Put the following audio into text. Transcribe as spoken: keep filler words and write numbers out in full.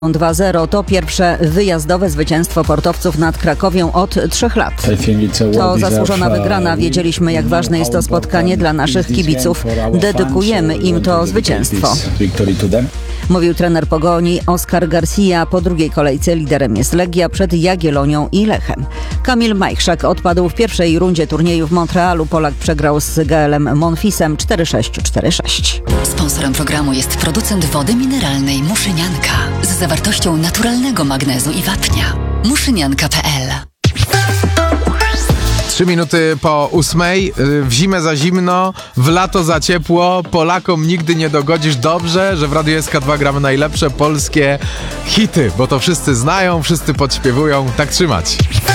dwa zero to pierwsze wyjazdowe zwycięstwo portowców nad Krakowią od trzech lat. To zasłużona wygrana. Wiedzieliśmy, jak ważne jest to spotkanie dla naszych kibiców. Dedykujemy im to zwycięstwo. Mówił trener Pogoni Oscar Garcia. Po drugiej kolejce liderem jest Legia przed Jagiellonią i Lechem. Kamil Majchrzak odpadł w pierwszej rundzie turnieju w Montrealu. Polak przegrał z G L M Monfisem cztery sześć cztery sześć. Sponsorem programu jest producent wody mineralnej Muszynianka z zawartością naturalnego magnezu i wapnia. muszynianka kropka p l. Trzy minuty po ósmej, w zimę za zimno, w lato za ciepło, Polakom nigdy nie dogodzisz. Dobrze, że w Radiu S K dwa gramy najlepsze polskie hity, bo to wszyscy znają, wszyscy podśpiewują, tak trzymać.